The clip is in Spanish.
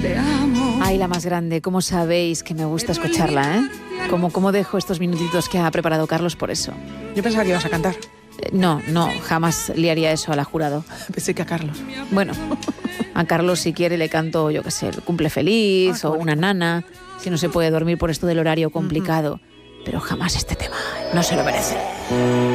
te amo. Ay, la más grande, ¿cómo sabéis que me gusta escucharla, eh? ¿Cómo dejo estos minutitos que ha preparado Carlos por eso? Yo pensaba que ibas a cantar. No, jamás le haría eso a la jurado. Pensé que a Carlos. Bueno, a Carlos si quiere le canto, yo qué sé, el cumple feliz o una nana, si no se puede dormir por esto del horario complicado. Pero jamás este tema, no se lo merece.